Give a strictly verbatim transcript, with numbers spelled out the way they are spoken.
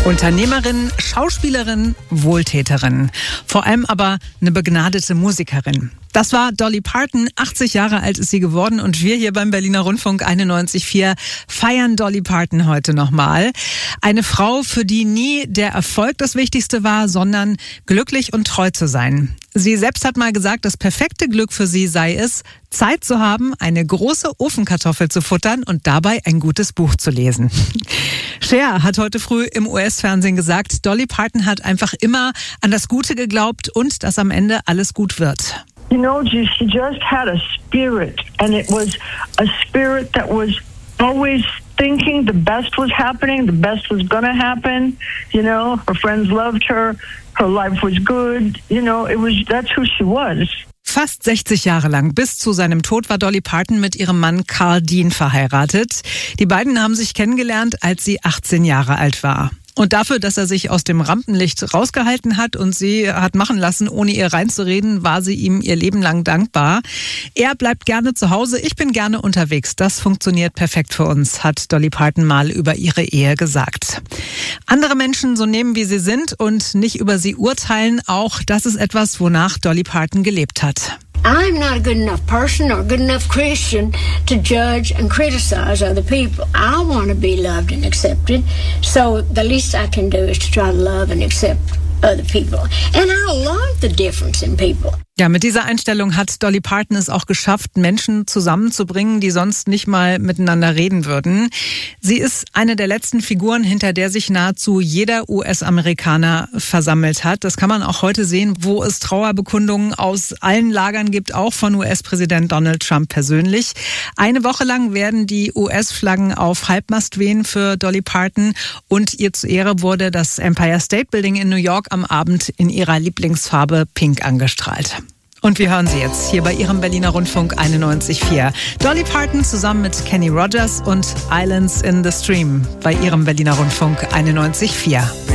Unternehmerin, Schauspielerin, Wohltäterin. Vor allem aber eine begnadete Musikerin. Das war Dolly Parton. achtzig Jahre alt ist sie geworden und wir hier beim Berliner Rundfunk einundneunzig Komma vier feiern Dolly Parton heute nochmal. Eine Frau, für die nie der Erfolg das Wichtigste war, sondern glücklich und treu zu sein. Sie selbst hat mal gesagt, das perfekte Glück für sie sei es, Zeit zu haben, eine große Ofenkartoffel zu futtern und dabei ein gutes Buch zu lesen. Cher hat heute früh im U S-Fernsehen gesagt, Dolly Parton hat einfach immer an das Gute geglaubt und dass am Ende alles gut wird. You know, she just had a spirit, and it was a spirit that was always thinking the best was happening, the best was going to happen. You know, her friends loved her, her life was good. You know, it was that's who she was. Fast sechzig Jahre lang, bis zu seinem Tod, war Dolly Parton mit ihrem Mann Carl Dean verheiratet. Die beiden haben sich kennengelernt, als sie achtzehn Jahre alt war. Und dafür, dass er sich aus dem Rampenlicht rausgehalten hat und sie hat machen lassen, ohne ihr reinzureden, war sie ihm ihr Leben lang dankbar. Er bleibt gerne zu Hause, ich bin gerne unterwegs. Das funktioniert perfekt für uns, hat Dolly Parton mal über ihre Ehe gesagt. Andere Menschen so nehmen, wie sie sind und nicht über sie urteilen, auch das ist etwas, wonach Dolly Parton gelebt hat. I'm not a good enough person or a good enough Christian to judge and criticize other people. I want to be loved and accepted, so the least I can do is to try to love and accept other people. And I love the difference in people. Ja, mit dieser Einstellung hat Dolly Parton es auch geschafft, Menschen zusammenzubringen, die sonst nicht mal miteinander reden würden. Sie ist eine der letzten Figuren, hinter der sich nahezu jeder U S-Amerikaner versammelt hat. Das kann man auch heute sehen, wo es Trauerbekundungen aus allen Lagern gibt, auch von U S-Präsident Donald Trump persönlich. Eine Woche lang werden die U S-Flaggen auf Halbmast wehen für Dolly Parton und ihr zu Ehre wurde das Empire State Building in New York am Abend in ihrer Lieblingsfarbe Pink angestrahlt. Und wir hören sie jetzt hier bei ihrem Berliner Rundfunk einundneunzig Komma vier. Dolly Parton zusammen mit Kenny Rogers und Islands in the Stream bei ihrem Berliner Rundfunk einundneunzig Komma vier.